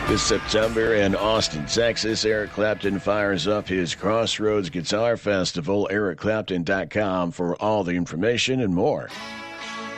This September in Austin, Texas, Eric Clapton fires up his Crossroads Guitar Festival. EricClapton.com for all the information and more.